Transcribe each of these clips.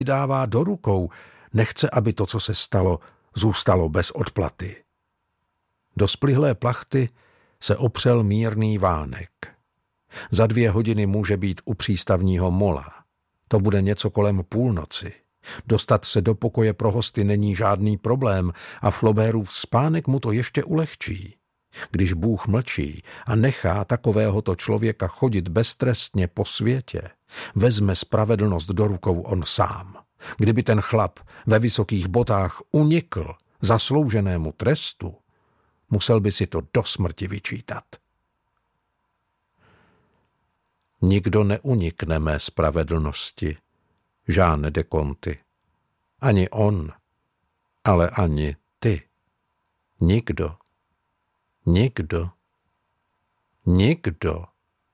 dává do rukou, nechce, aby to, co se stalo, zůstalo bez odplaty. Do splihlé plachty se opřel mírný vánek. Za 2 hodiny může být u přístavního mola. To bude něco kolem půlnoci. Dostat se do pokoje pro hosty není žádný problém a Flaubertův spánek mu to ještě ulehčí. Když Bůh mlčí a nechá takovéhoto člověka chodit beztrestně po světě, vezme spravedlnost do rukou on sám. Kdyby ten chlap ve vysokých botách unikl zaslouženému trestu, musel by si to do smrti vyčítat. Nikdo neunikne mé spravedlnosti, Jean de Conti. Ani on, ale ani ty. Nikdo. Nikdo. Nikdo.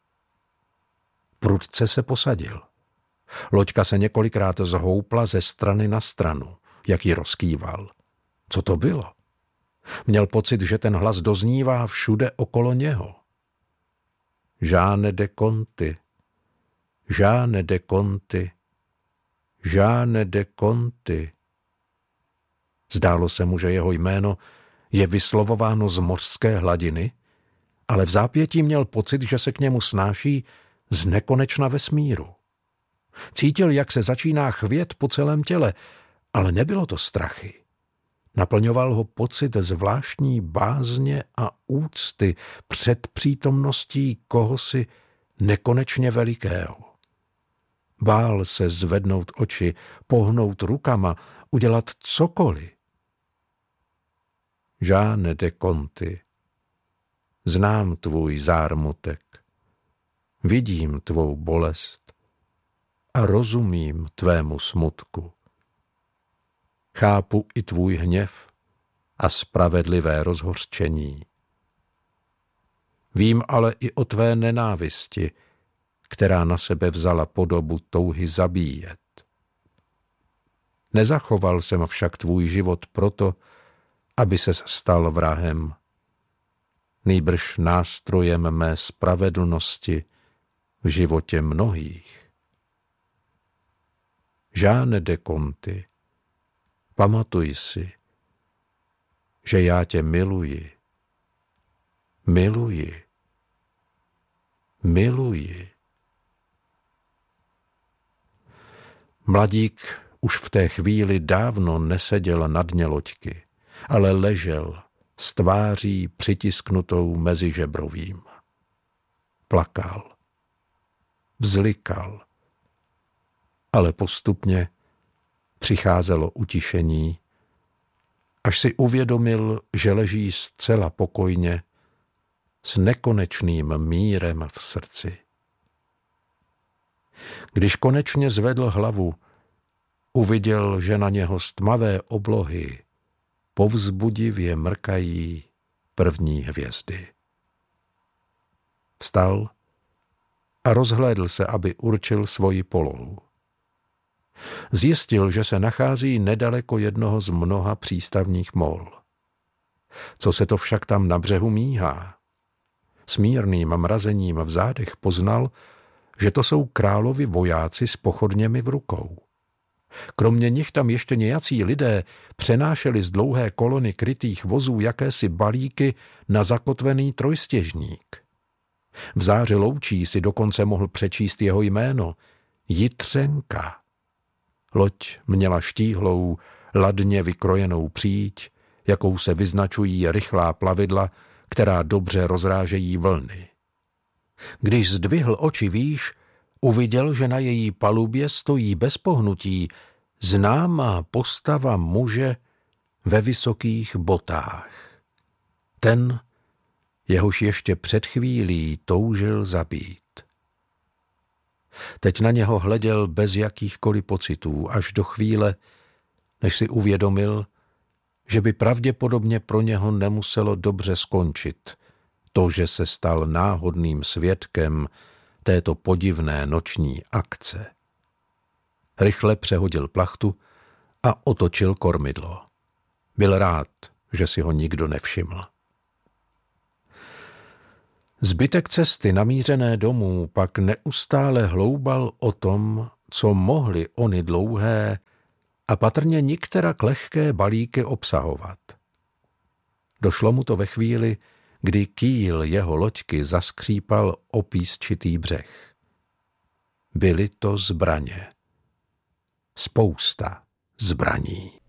Prudce se posadil. Loďka se několikrát zhoupla ze strany na stranu, jak ji rozkýval. Co to bylo? Měl pocit, že ten hlas doznívá všude okolo něho. Jean de Conti. Jean de Conti. Jean de Conti. Zdálo se mu, že jeho jméno je vyslovováno z mořské hladiny, ale v zápětí měl pocit, že se k němu snáší z nekonečna vesmíru. Cítil, jak se začíná chvět po celém těle, ale nebylo to strachy. Naplňoval ho pocit zvláštní bázně a úcty před přítomností kohosi nekonečně velikého. Bál se zvednout oči, pohnout rukama, udělat cokoliv. Jean de Conti, znám tvůj zármutek, vidím tvou bolest a rozumím tvému smutku. Chápu i tvůj hněv a spravedlivé rozhořčení. Vím ale i o tvé nenávisti, která na sebe vzala podobu touhy zabíjet. Nezachoval jsem však tvůj život proto, aby ses stal vrahem, nýbrž nástrojem mé spravedlnosti v životě mnohých. Jean de Conti, pamatuj si, že já tě miluji. Miluji. Miluji. Mladík už v té chvíli dávno neseděl na dně loďky, ale ležel s tváří přitisknutou mezi žebrovím. Plakal. Vzlikal. Ale postupně přicházelo utišení, až si uvědomil, že leží zcela pokojně s nekonečným mírem v srdci. Když konečně zvedl hlavu, uviděl, že na něho z tmavé oblohy povzbudivě mrkají první hvězdy. Vstal a rozhlédl se, aby určil svoji polohu. Zjistil, že se nachází nedaleko jednoho z mnoha přístavních mol. Co se to však tam na břehu míhá? S mírným mrazením v zádech poznal, že to jsou královi vojáci s pochodněmi v rukou. Kromě nich tam ještě nějací lidé přenášeli z dlouhé kolony krytých vozů jakési balíky na zakotvený trojstěžník. V záři loučí si dokonce mohl přečíst jeho jméno Jitřenka. Loď měla štíhlou, ladně vykrojenou příď, jakou se vyznačují rychlá plavidla, která dobře rozrážejí vlny. Když zdvihl oči výš, uviděl, že na její palubě stojí bez pohnutí známá postava muže ve vysokých botách. Ten, jehož ještě před chvílí toužil zabít. Teď na něho hleděl bez jakýchkoliv pocitů, až do chvíle, než si uvědomil, že by pravděpodobně pro něho nemuselo dobře skončit to, že se stal náhodným svědkem této podivné noční akce. Rychle přehodil plachtu a otočil kormidlo. Byl rád, že si ho nikdo nevšiml. Zbytek cesty namířené domů pak neustále hloubal o tom, co mohly ony dlouhé a patrně nikterak lehké balíky obsahovat. Došlo mu to ve chvíli, kdy kýl jeho loďky zaskřípal o písčitý břeh. Byly to zbraně. Spousta zbraní.